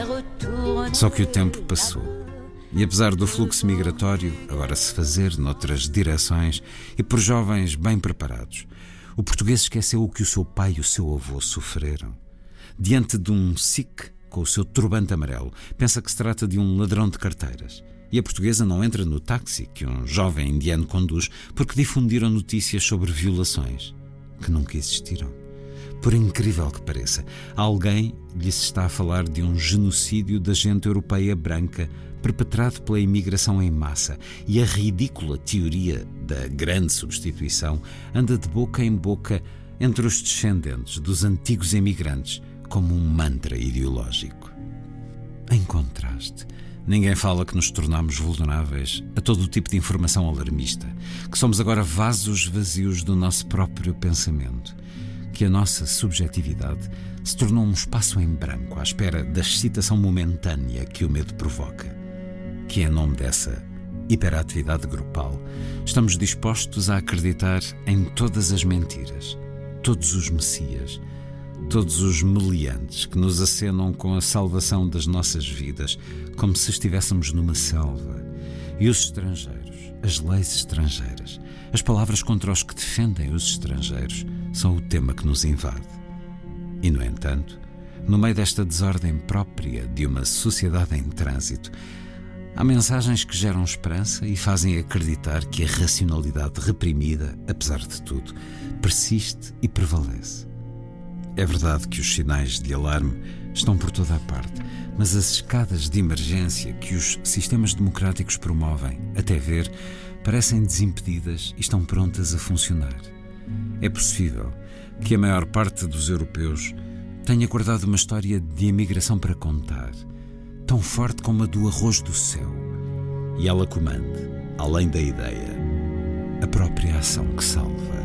Só que o tempo passou. E apesar do fluxo migratório agora se fazer noutras direções e por jovens bem preparados, o português esqueceu o que o seu pai e o seu avô sofreram. Diante de um SIC com o seu turbante amarelo, pensa que se trata de um ladrão de carteiras. E a portuguesa não entra no táxi que um jovem indiano conduz porque difundiram notícias sobre violações que nunca existiram. Por incrível que pareça, alguém lhe se está a falar de um genocídio da gente europeia branca perpetrado pela imigração em massa, e a ridícula teoria da grande substituição anda de boca em boca entre os descendentes dos antigos imigrantes como um mantra ideológico. Em contraste, ninguém fala que nos tornamos vulneráveis a todo o tipo de informação alarmista, que somos agora vasos vazios do nosso próprio pensamento, que a nossa subjetividade se tornou um espaço em branco à espera da excitação momentânea que o medo provoca, que em nome dessa hiperatividade grupal estamos dispostos a acreditar em todas as mentiras, todos os messias, todos os meliantes que nos acenam com a salvação das nossas vidas, como se estivéssemos numa selva. E os estrangeiros, as leis estrangeiras, as palavras contra os que defendem os estrangeiros são o tema que nos invade. E, no entanto, no meio desta desordem própria de uma sociedade em trânsito, há mensagens que geram esperança e fazem acreditar que a racionalidade reprimida, apesar de tudo, persiste e prevalece. É verdade que os sinais de alarme estão por toda a parte, mas as escadas de emergência que os sistemas democráticos promovem, até ver, parecem desimpedidas e estão prontas a funcionar. É possível que a maior parte dos europeus tenha guardado uma história de imigração para contar, tão forte como a do arroz do céu, e ela comande, além da ideia, a própria ação que salva.